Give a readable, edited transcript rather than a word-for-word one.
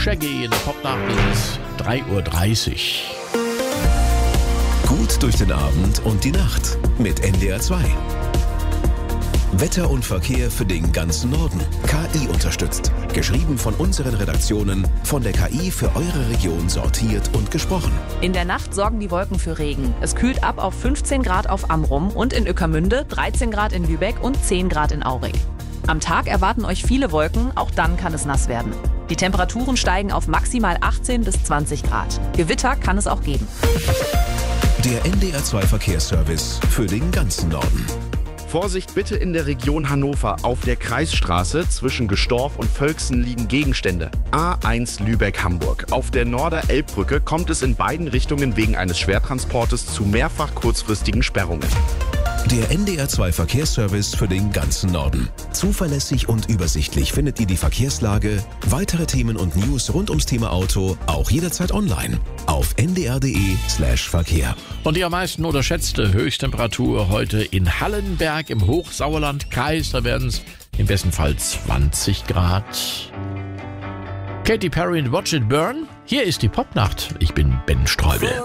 Shaggy in der Popnacht bis 3:30 Uhr. Gut durch den Abend und die Nacht mit NDR 2. Wetter und Verkehr für den ganzen Norden. KI unterstützt. Geschrieben von unseren Redaktionen, von der KI für eure Region sortiert und gesprochen. In der Nacht sorgen die Wolken für Regen. Es kühlt ab auf 15 Grad auf Amrum und in Ueckermünde, 13 Grad in Lübeck und 10 Grad in Aurich. Am Tag erwarten euch viele Wolken, auch dann kann es nass werden. Die Temperaturen steigen auf maximal 18 bis 20 Grad. Gewitter kann es auch geben. Der NDR 2 Verkehrsservice für den ganzen Norden. Vorsicht bitte in der Region Hannover. Auf der Kreisstraße zwischen Gestorf und Völksen liegen Gegenstände. A1 Lübeck-Hamburg. Auf der Norder-Elbbrücke kommt es in beiden Richtungen wegen eines Schwertransportes zu mehrfach kurzfristigen Sperrungen. Der NDR 2 Verkehrsservice für den ganzen Norden. Zuverlässig und übersichtlich findet ihr die Verkehrslage, weitere Themen und News rund ums Thema Auto auch jederzeit online auf ndr.de/Verkehr. Und die am meisten unterschätzte Höchsttemperatur heute in Hallenberg im Hochsauerlandkreis. Da werden es im besten Fall 20 Grad. Katy Perry und Watch It Burn. Hier ist die Popnacht. Ich bin Ben Streubel.